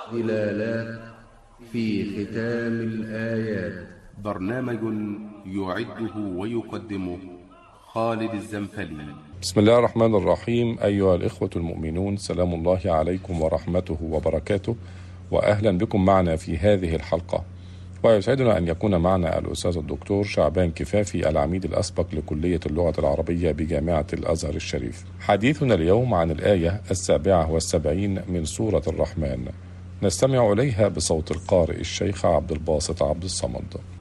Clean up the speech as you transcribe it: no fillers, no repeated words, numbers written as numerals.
ضلالات في ختام الآيات. برنامج يعده ويقدمه خالد الزنفلي. بسم الله الرحمن الرحيم. أيها الإخوة المؤمنون، سلام الله عليكم ورحمته وبركاته، وأهلا بكم معنا في هذه الحلقة. ويسعدنا أن يكون معنا الأستاذ الدكتور شعبان كفافي، العميد الأسبق لكلية اللغة العربية بجامعة الأزهر الشريف. حديثنا اليوم عن الآية 77 من سورة الرحمن، نستمع إليها بصوت القارئ الشيخ عبد الباسط عبد الصمد.